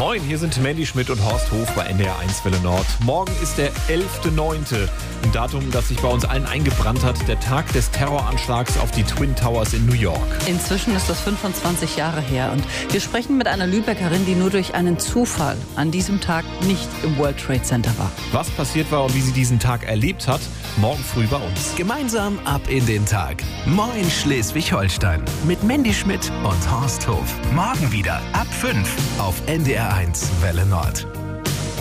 Moin, hier sind Mandy Schmidt und Horst Hof bei NDR1 Welle Nord. Morgen ist der 11.9., ein Datum, das sich bei uns allen eingebrannt hat, der Tag des Terroranschlags auf die Twin Towers in New York. Inzwischen ist das 25 Jahre her und wir sprechen mit einer Lübeckerin, die nur durch einen Zufall an diesem Tag nicht im World Trade Center war. Was passiert war und wie sie diesen Tag erlebt hat, morgen früh bei uns. Gemeinsam ab in den Tag. Moin Schleswig-Holstein mit Mandy Schmidt und Horst Hof. Morgen wieder ab 5 auf NDR1 Welle Nord.